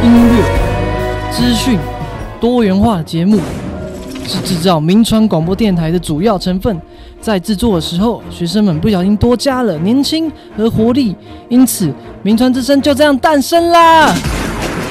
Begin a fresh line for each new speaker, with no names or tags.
音乐、资讯多元化的节目，是制造民传广播电台的主要成分。在制作的时候，学生们不小心多加了年轻和活力，因此民传之声就这样诞生啦！